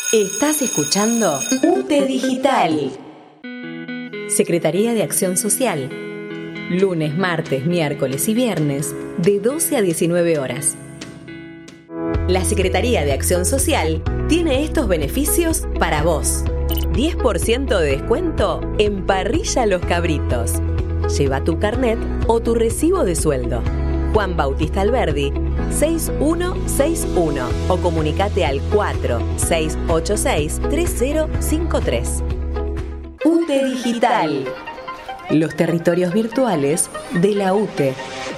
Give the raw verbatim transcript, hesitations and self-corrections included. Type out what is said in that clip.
Estás escuchando U T E Digital. Secretaría de Acción Social. Lunes, martes, miércoles y viernes de doce a diecinueve horas. La Secretaría de Acción Social tiene estos beneficios para vos. diez por ciento de descuento en Parrilla Los Cabritos. Lleva tu carnet o tu recibo de sueldo. Juan Bautista Alberdi, seis uno seis uno o comunicate al cuatro seis ocho seis tres cero cinco tres. U T E Digital. Los territorios virtuales de la U T E.